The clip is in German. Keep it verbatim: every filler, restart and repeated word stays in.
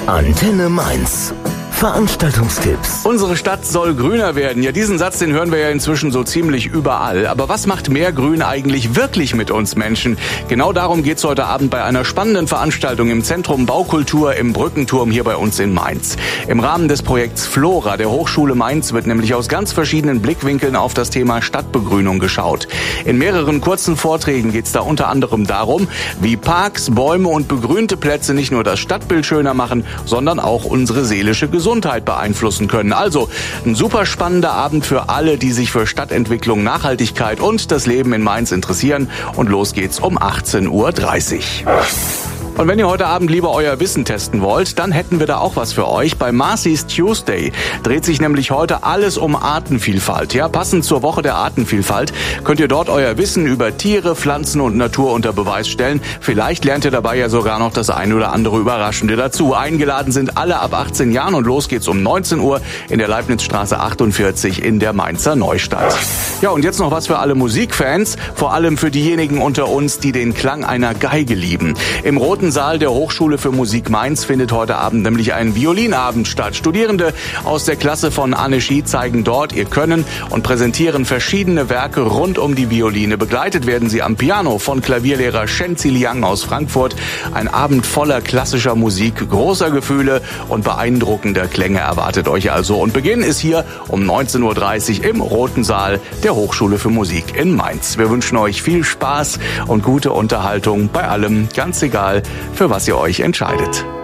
Antenne Mainz. Veranstaltungstipps. Unsere Stadt soll grüner werden. Ja, diesen Satz, den hören wir ja inzwischen so ziemlich überall. Aber was macht mehr Grün eigentlich wirklich mit uns Menschen? Genau darum geht's heute Abend bei einer spannenden Veranstaltung im Zentrum Baukultur im Brückenturm hier bei uns in Mainz. Im Rahmen des Projekts Flora der Hochschule Mainz wird nämlich aus ganz verschiedenen Blickwinkeln auf das Thema Stadtbegrünung geschaut. In mehreren kurzen Vorträgen geht's da unter anderem darum, wie Parks, Bäume und begrünte Plätze nicht nur das Stadtbild schöner machen, sondern auch unsere seelische Gesundheit beeinflussen können. Also ein super spannender Abend für alle, die sich für Stadtentwicklung, Nachhaltigkeit und das Leben in Mainz interessieren. Und los geht's um achtzehn Uhr dreißig. Und wenn ihr heute Abend lieber euer Wissen testen wollt, dann hätten wir da auch was für euch. Bei Marcy's Tuesday dreht sich nämlich heute alles um Artenvielfalt. Ja, passend zur Woche der Artenvielfalt könnt ihr dort euer Wissen über Tiere, Pflanzen und Natur unter Beweis stellen. Vielleicht lernt ihr dabei ja sogar noch das ein oder andere Überraschende dazu. Eingeladen sind alle ab achtzehn Jahren und los geht's um neunzehn Uhr in der Leibnizstraße achtundvierzig in der Mainzer Neustadt. Ja, und jetzt noch was für alle Musikfans, vor allem für diejenigen unter uns, die den Klang einer Geige lieben. Im Roten Saal der Hochschule für Musik Mainz findet heute Abend nämlich ein Violinabend statt. Studierende aus der Klasse von Anne Schie zeigen dort ihr Können und präsentieren verschiedene Werke rund um die Violine. Begleitet werden sie am Piano von Klavierlehrer Shenzi Liang aus Frankfurt. Ein Abend voller klassischer Musik, großer Gefühle und beeindruckender Klänge erwartet euch also. Und Beginn ist hier um neunzehn Uhr dreißig im Roten Saal der Hochschule für Musik in Mainz. Wir wünschen euch viel Spaß und gute Unterhaltung bei allem, ganz egal, für was ihr euch entscheidet.